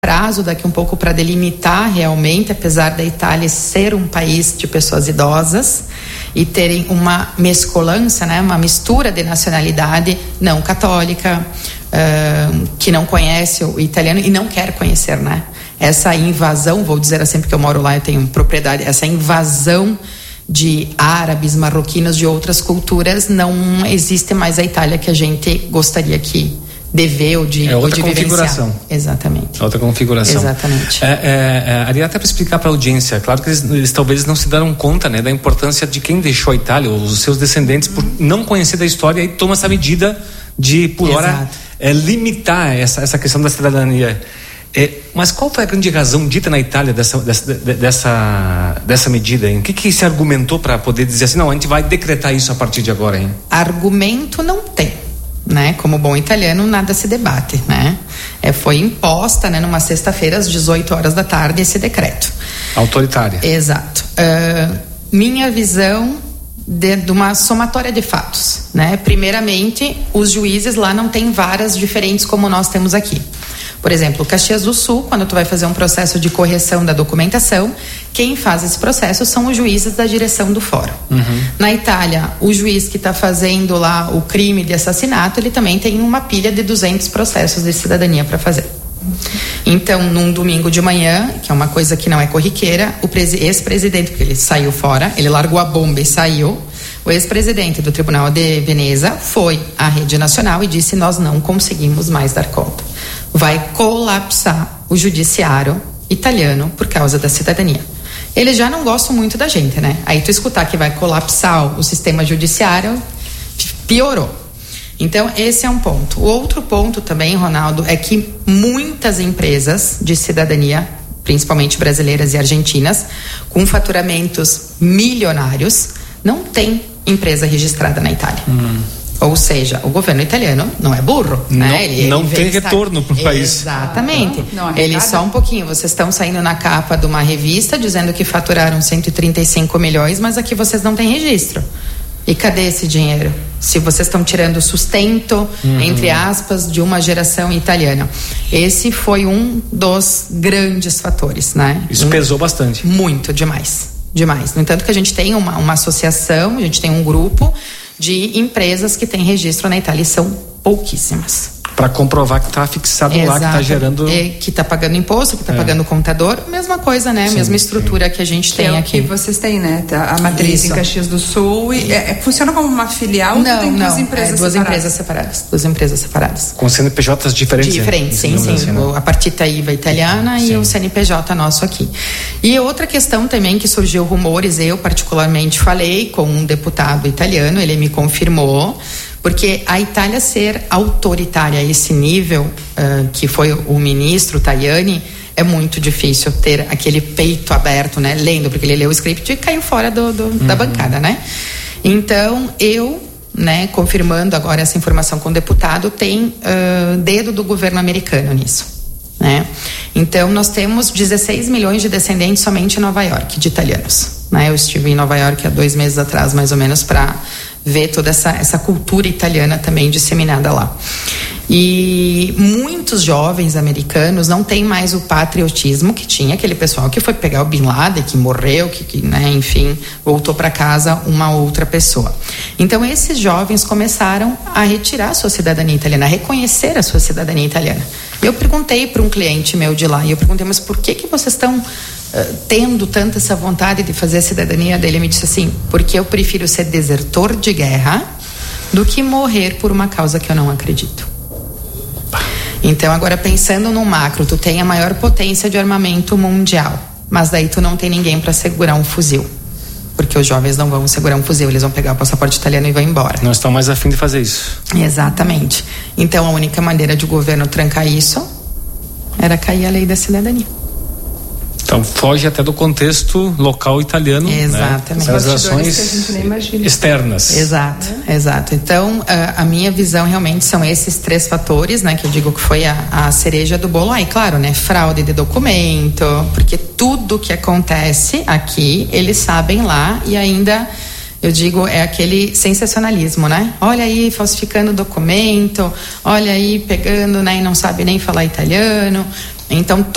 prazo daqui um pouco para delimitar realmente, apesar da Itália ser um país de pessoas idosas e terem uma mescolança, né, uma mistura de nacionalidade não católica, que não conhece o italiano e não quer conhecer, né? Essa invasão, vou dizer assim porque eu moro lá, eu tenho propriedade, essa invasão de árabes, marroquinos, de outras culturas, não existe mais a Itália que a gente gostaria que de ver ou de outra ou de configuração. Exatamente. Outra configuração. Exatamente. Ali até para explicar para a audiência, claro que eles talvez não se deram conta, né, da importância de quem deixou a Itália, os seus descendentes, por não conhecer da história, e toma essa medida de, por hora, limitar essa questão da cidadania. Mas qual foi a grande razão dita na Itália dessa medida, hein? O que se argumentou para poder dizer assim, não, a gente vai decretar isso a partir de agora, hein? Argumento não tem, né? Como bom italiano, nada se debate, né? Foi imposta, né, numa sexta-feira às 18 horas da tarde esse decreto. Autoritária. Exato. Minha visão de uma somatória de fatos, né? Primeiramente, os juízes lá não têm varas diferentes como nós temos aqui. Por exemplo, Caxias do Sul, quando tu vai fazer um processo de correção da documentação, quem faz esse processo são os juízes da direção do fórum. Na Itália, o juiz que está fazendo lá o crime de assassinato, ele também tem uma pilha de 200 processos de cidadania para fazer. Então, num domingo de manhã, que é uma coisa que não é corriqueira, o ex-presidente, porque ele saiu fora, ele largou a bomba e saiu, o ex-presidente do Tribunal de Veneza foi à rede nacional e disse: nós não conseguimos mais dar conta. Vai colapsar o judiciário italiano por causa da cidadania. Eles já não gostam muito da gente, né? Aí tu escutar que vai colapsar o sistema judiciário, piorou. Então, esse é um ponto. O outro ponto também, Ronaldo, é que muitas empresas de cidadania, principalmente brasileiras e argentinas, com faturamentos milionários, não têm empresa registrada na Itália. Ou seja, o governo italiano não é burro, né? Ele tem retorno para o país. Exatamente. Ele só um pouquinho. Vocês estão saindo na capa de uma revista dizendo que faturaram 135 milhões, mas aqui vocês não têm registro. E cadê esse dinheiro? Se vocês estão tirando o entre aspas, de uma geração italiana. Esse foi um dos grandes fatores, né? Isso pesou bastante. Muito, demais. No entanto que a gente tem uma associação, a gente tem um grupo de empresas que têm registro na Itália e são pouquíssimas. Para comprovar que está fixado lá, que está gerando... que está pagando imposto, que está pagando contador, mesma coisa, né? Mesma estrutura que a gente tem aqui. Que vocês têm, né? A matriz em Caxias do Sul. E funciona como uma filial? Não, tem duas empresas duas empresas separadas. Com CNPJs diferentes? Diferentes, sim. Assim, né? A partita IVA italiana e o CNPJ nosso aqui. E outra questão também que surgiu rumores, eu particularmente falei com um deputado italiano, ele me confirmou, porque a Itália ser autoritária a esse nível, que foi o ministro Tajani, é muito difícil ter aquele peito aberto, né? Lendo, porque ele leu o script e caiu fora da bancada, né? Então, eu, né, confirmando agora essa informação com o deputado, tem dedo do governo americano nisso, né? Então, nós temos 16 milhões de descendentes somente em Nova York, de italianos, né? Eu estive em Nova York há 2 meses atrás, mais ou menos, para ver toda essa cultura italiana também disseminada lá. E muitos jovens americanos não têm mais o patriotismo que tinha aquele pessoal que foi pegar o Bin Laden, que morreu, que né, enfim, voltou para casa uma outra pessoa. Então, esses jovens começaram a retirar a sua cidadania italiana, a reconhecer a sua cidadania italiana. Eu perguntei para um cliente meu de lá, e eu perguntei, mas por que vocês estão tendo tanta essa vontade de fazer a cidadania dele? Ele me disse assim: porque eu prefiro ser desertor de guerra do que morrer por uma causa que eu não acredito. Então, agora pensando no macro, tu tem a maior potência de armamento mundial, mas daí tu não tem ninguém para segurar um fuzil, porque os jovens não vão segurar um fuzil, eles vão pegar o passaporte italiano e vão embora. Não estão mais a fim de fazer isso. Exatamente. Então, a única maneira de o governo trancar isso era cair a lei da cidadania. Então foge até do contexto local italiano. Exatamente. Né? As ações externas. Exato. Então a minha visão realmente são esses 3 fatores, né, que eu digo que foi a cereja do bolo. Aí, claro, né, fraude de documento, porque tudo que acontece aqui eles sabem lá, e ainda eu digo, é aquele sensacionalismo, né? Olha aí, falsificando documento, olha aí, pegando, né, e não sabe nem falar italiano. Então